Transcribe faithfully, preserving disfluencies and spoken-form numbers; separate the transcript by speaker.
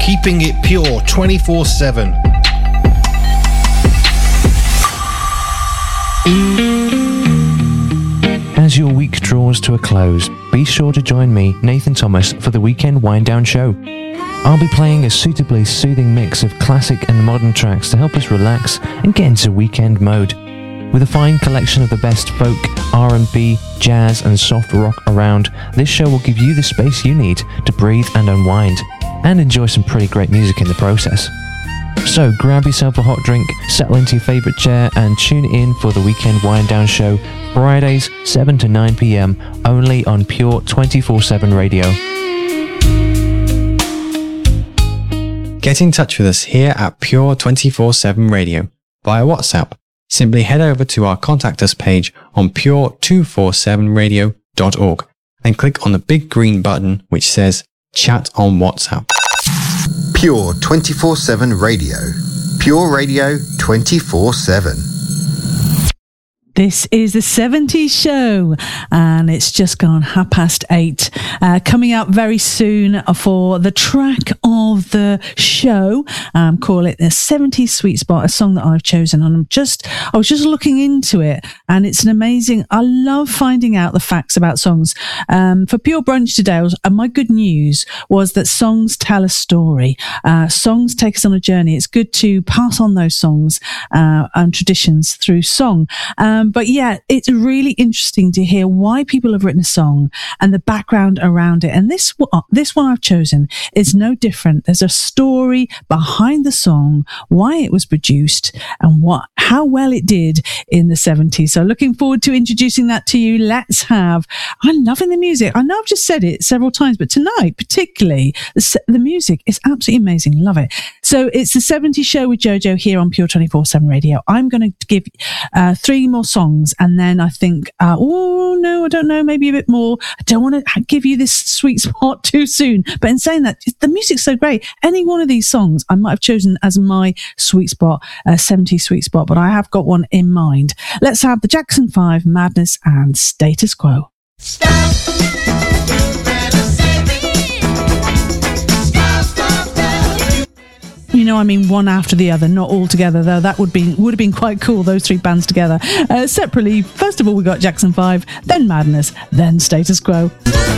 Speaker 1: keeping it pure twenty-four seven.
Speaker 2: As your week draws to a close, be sure to join me, Nathan Thomas, for the Weekend Wind Down Show. I'll be playing a suitably soothing mix of classic and modern tracks to help us relax and get into weekend mode. With a fine collection of the best folk, R and B, jazz and soft rock around, this show will give you the space you need to breathe and unwind, and enjoy some pretty great music in the process. So grab yourself a hot drink, settle into your favourite chair and tune in for the Weekend Wind Down Show, Fridays seven to nine p.m, only on Pure twenty-four seven Radio.
Speaker 3: Get in touch with us here at Pure twenty-four seven Radio via WhatsApp. Simply head over to our Contact Us page on pure two forty-seven radio dot org and click on the big green button which says Chat on WhatsApp.
Speaker 4: Pure twenty-four seven Radio. Pure Radio twenty-four seven.
Speaker 5: This is the seventies show, and it's just gone half past eight. Uh, coming up very soon for the track of the show, um, call it the seventies Sweet Spot, a song that I've chosen. And I'm just, I was just looking into it, and it's an amazing. I love finding out the facts about songs. Um, for Pure Brunch today, was, and my good news was that songs tell a story. Uh, songs take us on a journey. It's good to pass on those songs uh, and traditions through song. Um, But yeah, it's really interesting to hear why people have written a song and the background around it. And this this one I've chosen is no different. There's a story behind the song, why it was produced, and what how well it did in the seventies. So looking forward to introducing that to you. Let's have. I'm loving the music. I know I've just said it several times, but tonight particularly, the, the music is absolutely amazing. Love it. So it's the seventies show with Jojo here on Pure twenty-four seven Radio. I'm going to give uh, three more songs, and then I think, uh, oh no, I don't know, maybe a bit more. I don't want to give you this sweet spot too soon. But in saying that, the music's so great. Any one of these songs I might have chosen as my sweet spot, uh, seventies sweet spot, but I have got one in mind. Let's have the Jackson five, Madness and Status Quo. Stop. You know, I mean, one after the other, not all together, though. That would be would have been quite cool, those three bands together. Uh, separately, first of all, we got Jackson five, then Madness, then Status Quo.